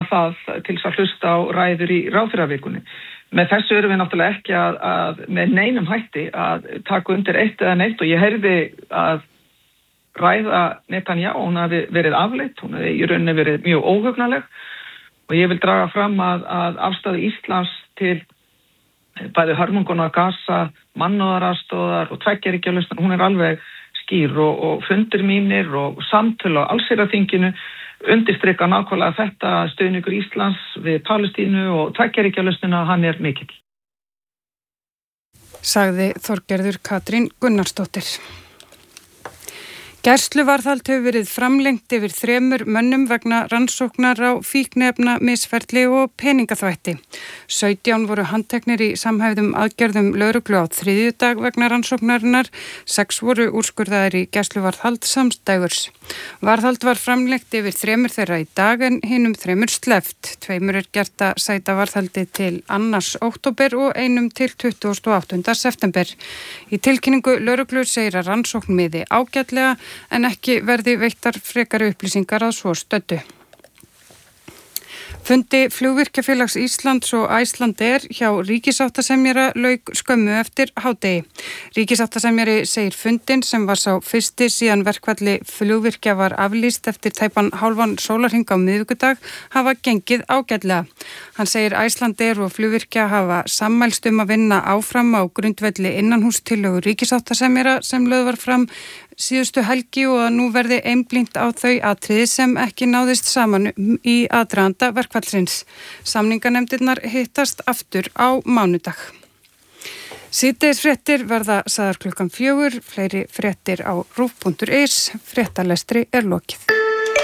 það til þess að hlusta á ræður í ráðherravikunni. Með þessu erum við náttúrulega ekki að með neinum hætti að taka undir eitt eða neitt og ég heyrði að ræða Netanyahu, hún hafi verið afleitt, hún hafi í rauninni verið mjög óhugnaleg og ég vil draga fram að afstaða Íslands til bæði hörmunguna á Gaza, mannúðaraðstoðar og tveggjaríkjalausnar, hún alveg skýr og fundir mínir og samtöl á allsherjarþinginu undirstrika nákvæmlega þetta stuðningur Íslands við Palestínu og tveggjaríkjalausnina, hann mikill. Sagði Þorgerður Katrín Gunnarsdóttir. Gæsluvarðhald hefur verið framlengt yfir 3 mönnum vegna rannsóknar á fíkniefna misferli og peningaþvætti. 17 voru handteknir í samhæfðum aðgerðum lögreglu á þriðjudag vegna rannsóknarinnar, 6 voru úrskurðaðir í gæsluvarðhald samstægurs. Varðhald var framlengt yfir 3 þeirra í dag en hinum 3 sleppt. 2 gert að sæta varðhaldi til 2. október og 1 til 28. september. Í tilkynningu lögreglu segir að rannsókn miði ágætlega en ekki verði veittar frekari upplýsingar að svo stöddu. Fundi Flugvirkjafélags Íslands og Icelandair hjá ríkisáttasemjara lauk skömmu eftir hádegi. Ríkisáttasemjari segir fundinn sem var sá fyrsti síðan verkfalli flugvirkja var aflýst eftir tæpan hálfan sólarhring á miðvikudag hafa gengið ágætlega. Hann segir Icelandair og flugvirkja hafa sammælst að vinna áfram á grundvelli innanhústillögu ríkisáttasemjara sem lögð var fram síðustu helgi og að nú verði einblínt á þau atriði sem ekki náðist saman í aðdraganda verkfallsins. Samninganefndirnar hittast aftur á mánudag. Síðdegisfréttir verða sagðar klukkan 4, fleiri fréttir á rúv.is, fréttalestri lokið.